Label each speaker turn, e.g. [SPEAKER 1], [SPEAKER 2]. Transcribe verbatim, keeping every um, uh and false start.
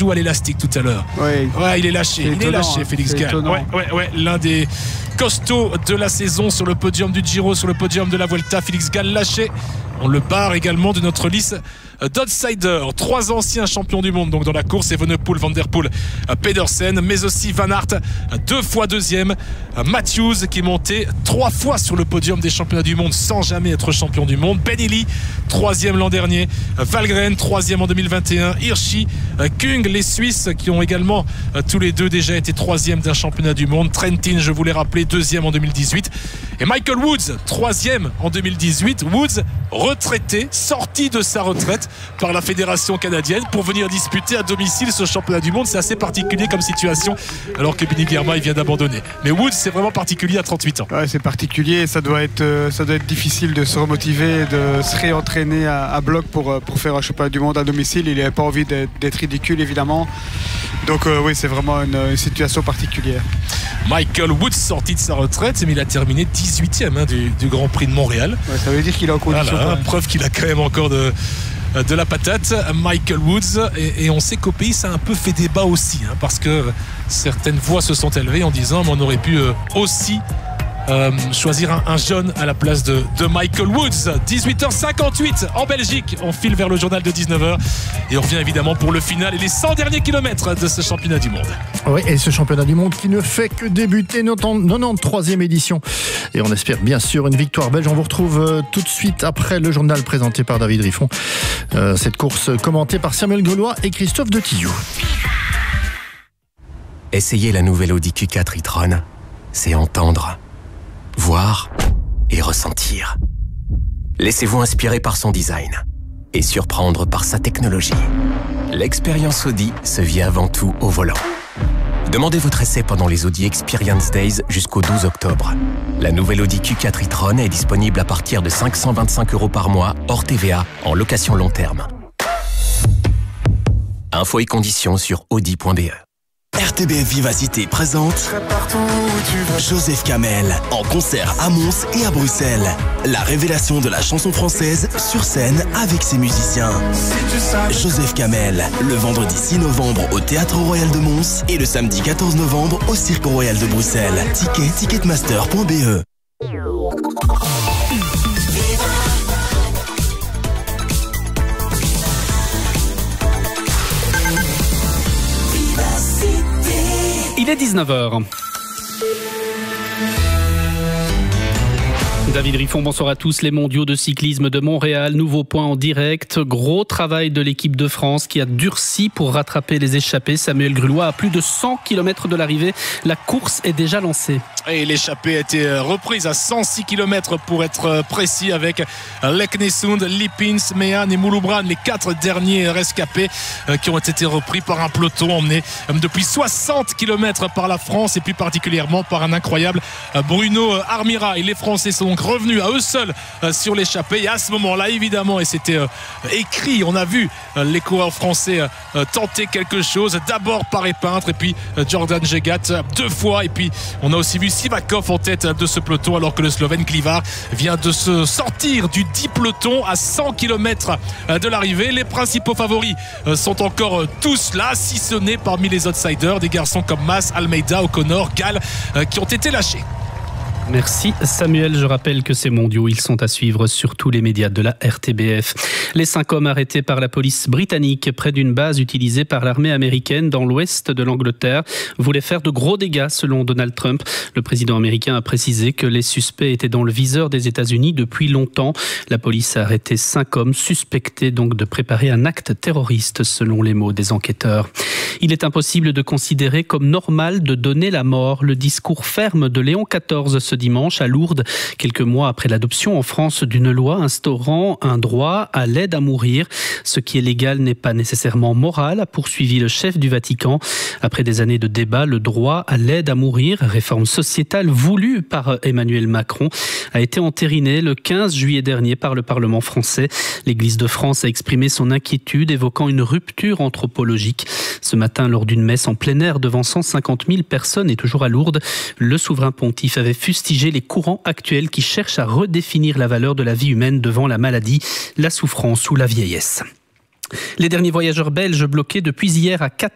[SPEAKER 1] ou à l'élastique tout à l'heure.
[SPEAKER 2] Ouais,
[SPEAKER 1] ouais il est lâché, il
[SPEAKER 2] étonnant,
[SPEAKER 1] est lâché,
[SPEAKER 2] hein,
[SPEAKER 1] Félix Gall. Ouais, ouais, ouais, l'un des costauds de la saison sur le podium du Giro, sur le podium de la Vuelta. Félix Gall lâché. On le barre également de notre liste d'outsiders. Trois anciens champions du monde donc dans la course, Evenepoel, Van Der Poel, Pedersen, mais aussi Van Aert, deux fois deuxième. Matthews qui est monté trois fois sur le podium des championnats du monde sans jamais être champion du monde. Ben Illy, troisième l'an dernier. Valgren, troisième en deux mille vingt et un. Hirschi, Kung, les Suisses qui ont également tous les deux déjà été troisième d'un championnat du monde. Trentin, je vous l'ai rappelé, deuxième en deux mille dix-huit. Et Michael Woods, troisième en deux mille dix-huit. Woods, retraité, sorti de sa retraite par la fédération canadienne pour venir disputer à domicile ce championnat du monde. C'est assez particulier comme situation alors que Benny Girmay vient d'abandonner. Mais Woods, c'est vraiment particulier à trente-huit ans.
[SPEAKER 2] Ouais, c'est particulier, ça doit être ça doit être difficile de se remotiver, de se réentraîner à, à bloc pour, pour faire un championnat du monde à domicile. Il n'avait pas envie d'être, d'être ridicule évidemment. Donc euh, oui, c'est vraiment une, une situation particulière.
[SPEAKER 1] Michael Woods sorti de sa retraite, mais il a terminé dix-huitième hein, du, du Grand Prix de Montréal.
[SPEAKER 2] Ouais, ça veut dire qu'il est en condition.
[SPEAKER 1] Voilà, preuve qu'il a quand même encore de de la patate, Michael Woods, et, et on sait qu'au pays ça a un peu fait débat aussi hein, parce que certaines voix se sont élevées en disant mais on aurait pu euh, aussi Euh, choisir un, un jeune à la place de, de Michael Woods. Dix-huit heures cinquante-huit en Belgique, on file vers le journal de dix-neuf heures et on revient évidemment pour le final et les cent derniers kilomètres de ce championnat du monde.
[SPEAKER 3] Oui, et ce championnat du monde qui ne fait que débuter, quatre-vingt-treizième édition, et on espère bien sûr une victoire belge. On vous retrouve euh, tout de suite après le journal présenté par David Riffon, euh, cette course commentée par Samuel Grelois et Christophe de Tillou.
[SPEAKER 4] Essayez la nouvelle Audi Q quatre e-tron, c'est entendre, voir et ressentir. Laissez-vous inspirer par son design et surprendre par sa technologie. L'expérience Audi se vit avant tout au volant. Demandez votre essai pendant les Audi Experience Days jusqu'au douze octobre. La nouvelle Audi Q quatre e-tron est disponible à partir de cinq cent vingt-cinq euros par mois hors T V A en location long terme. Infos et conditions sur audi point b e.
[SPEAKER 5] R T B F Vivacité présente Joseph Kamel en concert à Mons et à Bruxelles. La révélation de la chanson française sur scène avec ses musiciens. Joseph Kamel, le vendredi six novembre au Théâtre Royal de Mons et le samedi quatorze novembre au Cirque Royal de Bruxelles. Ticket ticketmaster point b e.
[SPEAKER 6] Il est dix-neuf heures. David Riffon, bonsoir à tous. Les mondiaux de cyclisme de Montréal, nouveau point en direct. Gros travail de l'équipe de France qui a durci pour rattraper les échappés. Samuel Grelois, à plus de cent kilomètres de l'arrivée, la course est déjà lancée.
[SPEAKER 1] Et l'échappée a été reprise à cent six kilomètres pour être précis avec Leknesund, Lippins, Mehan et Mouloubran, les quatre derniers rescapés qui ont été repris par un peloton emmené depuis soixante kilomètres par la France et plus particulièrement par un incroyable Bruno Armira. Et les Français sont donc revenus à eux seuls sur l'échappée et à ce moment-là évidemment, et c'était écrit, on a vu les coureurs français tenter quelque chose, d'abord Paré Peintre et puis Jordan Jegat deux fois, et puis on a aussi vu Sivakov en tête de ce peloton alors que le Slovène Klivar vient de se sortir du dit peloton à cent kilomètres de l'arrivée. Les principaux favoris sont encore tous là, si ce n'est parmi les outsiders des garçons comme Mas, Almeida, O'Connor, Gall qui ont été lâchés.
[SPEAKER 6] Merci Samuel. Je rappelle que ces mondiaux, ils sont à suivre sur tous les médias de la R T B F. Les cinq hommes arrêtés par la police britannique près d'une base utilisée par l'armée américaine dans l'ouest de l'Angleterre voulaient faire de gros dégâts selon Donald Trump. Le président américain a précisé que les suspects étaient dans le viseur des États-Unis depuis longtemps. La police a arrêté cinq hommes suspectés donc de préparer un acte terroriste selon les mots des enquêteurs. Il est impossible de considérer comme normal de donner la mort. Le discours ferme de Léon quatorze ce dimanche à Lourdes, quelques mois après l'adoption en France d'une loi instaurant un droit à l'aide à mourir. Ce qui est légal n'est pas nécessairement moral, a poursuivi le chef du Vatican. Après des années de débat, le droit à l'aide à mourir, réforme sociétale voulue par Emmanuel Macron, a été entériné le quinze juillet dernier par le Parlement français. L'Église de France a exprimé son inquiétude, évoquant une rupture anthropologique. Ce matin, lors d'une messe en plein air devant cent cinquante mille personnes et toujours à Lourdes, le souverain pontife avait fustigé les courants actuels qui cherchent à redéfinir la valeur de la vie humaine devant la maladie, la souffrance ou la vieillesse. Les derniers voyageurs belges bloqués depuis hier à